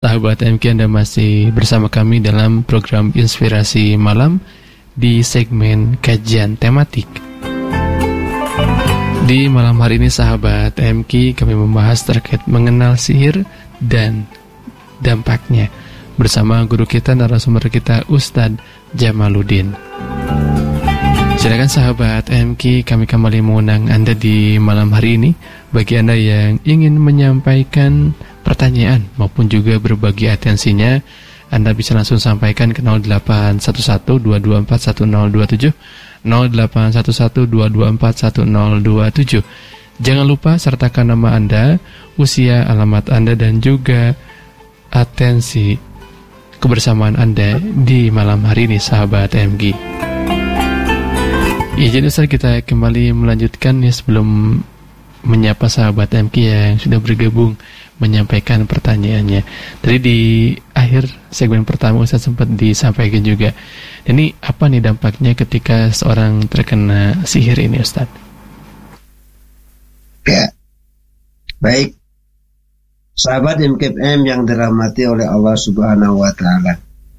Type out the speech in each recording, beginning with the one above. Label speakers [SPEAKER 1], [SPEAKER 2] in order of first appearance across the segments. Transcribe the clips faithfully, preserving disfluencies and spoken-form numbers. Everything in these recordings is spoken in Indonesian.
[SPEAKER 1] Sahabat M K, Anda masih bersama kami dalam program Inspirasi Malam di segmen kajian tematik. Di malam hari ini sahabat M K, kami membahas terkait mengenal sihir dan dampaknya bersama guru kita, narasumber kita, Ustadz Jamaluddin. Silakan sahabat M K, kami kembali mengundang Anda di malam hari ini. Bagi Anda yang ingin menyampaikan pertanyaan maupun juga berbagi atensinya, Anda bisa langsung sampaikan ke nol delapan satu satu dua dua empat satu nol dua tujuh, nol delapan satu satu dua dua empat satu nol dua tujuh. Jangan lupa sertakan nama Anda, usia, alamat Anda, dan juga atensi kebersamaan Anda di malam hari ini sahabat M G. Izin Ustaz, kita kembali melanjutkan ya, sebelum menyapa sahabat M K yang sudah bergabung menyampaikan pertanyaannya. Tadi di akhir segmen pertama Ustaz sempat disampaikan juga. Ini apa nih dampaknya ketika seorang terkena sihir ini Ustaz?
[SPEAKER 2] Ya, baik. Sahabat M K M yang dirahmati oleh Allah Subhanahu wa Ta'ala.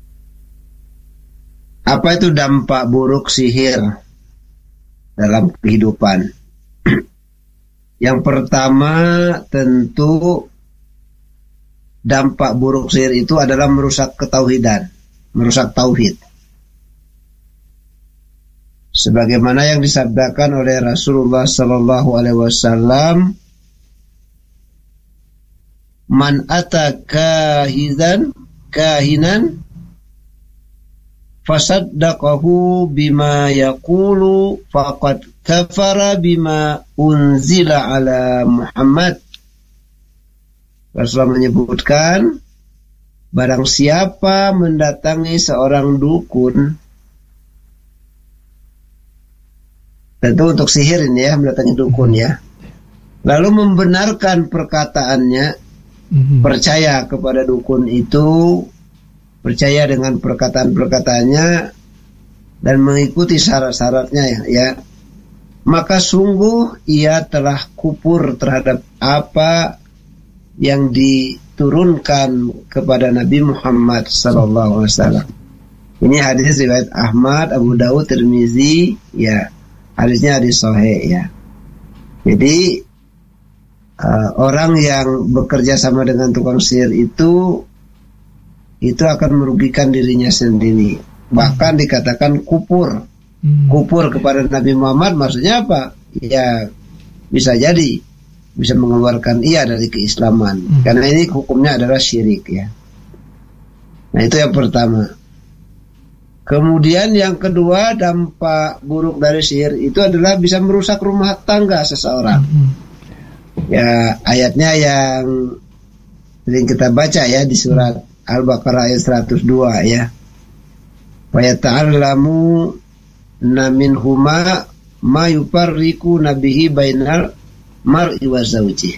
[SPEAKER 2] Apa itu dampak buruk sihir dalam kehidupan? Yang pertama, tentu dampak buruk sihir itu adalah merusak ketauhidan, merusak tauhid. Sebagaimana yang disabdakan oleh Rasulullah sallallahu alaihi wasallam, "Man ata kahizan kahinan fasaddaqahu bima yaqulu faqad kafara bima unzila ala Muhammad." Rasulullah menyebutkan, barang siapa mendatangi seorang dukun, tentu untuk sihir ini ya, mendatangi dukun ya, lalu membenarkan perkataannya, mm-hmm. percaya kepada dukun itu, percaya dengan perkataan-perkataannya, dan mengikuti syarat-syaratnya ya, ya, maka sungguh ia telah kufur terhadap apa yang diturunkan kepada Nabi Muhammad sallallahu alaihi wasallam. Ini hadis riwayat Ahmad, Abu Dawud, Tirmizi, ya, hadisnya hadis sahih ya. Jadi uh, orang yang bekerja sama dengan tukang sihir itu itu akan merugikan dirinya sendiri. Bahkan dikatakan kufur. Kufur kepada Nabi Muhammad maksudnya apa? Ya bisa jadi bisa mengeluarkan ia dari keislaman. Hmm. Karena ini hukumnya adalah syirik ya. Nah itu yang pertama. Kemudian yang kedua, dampak buruk dari sihir itu adalah bisa merusak rumah tangga seseorang. Hmm. Ya ayatnya yang sering kita baca ya di surat Al-Baqarah ayat seratus dua ya. Wa yata'allamu namin huma ma yufarriqu nabihi bainal mar'i wa zawji.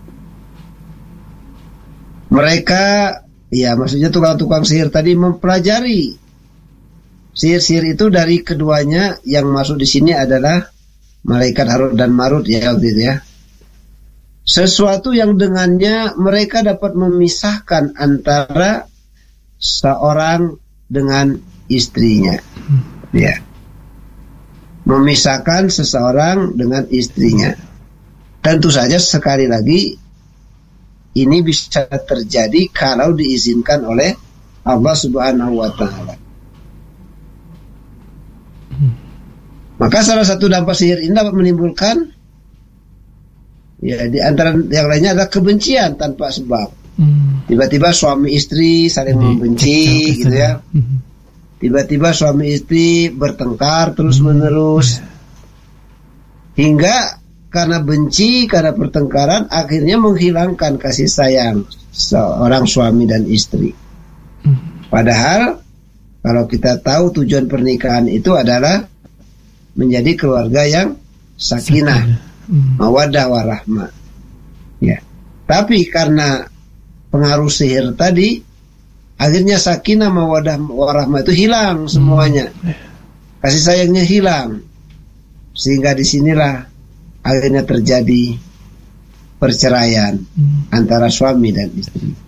[SPEAKER 2] Mereka, ya maksudnya tukang-tukang sihir tadi mempelajari sihir-sihir itu dari keduanya. Yang masuk di sini adalah malaikat Harut dan Marut ya waktu itu ya. Sesuatu yang dengannya mereka dapat memisahkan antara seorang dengan istrinya. Ya. Memisahkan seseorang dengan istrinya. Tentu saja sekali lagi ini bisa terjadi kalau diizinkan oleh Allah Subhanahu wa Ta'ala. Maka salah satu dampak sihir ini dapat menimbulkan, ya di antara yang lainnya adalah kebencian tanpa sebab. Hmm. Tiba-tiba suami istri saling hmm. membenci gitu ya. Hmm. Tiba-tiba suami istri bertengkar terus-menerus. Hmm. Hingga karena benci, karena pertengkaran, akhirnya menghilangkan kasih sayang seorang suami dan istri. Padahal kalau kita tahu tujuan pernikahan itu adalah menjadi keluarga yang sakinah, mawaddah warahmah. Ya. Tapi karena pengaruh sihir tadi, akhirnya sakinah, mawaddah warahmah itu hilang semuanya. Kasih sayangnya hilang. Sehingga disinilah akhirnya terjadi perceraian hmm. antara suami dan istri.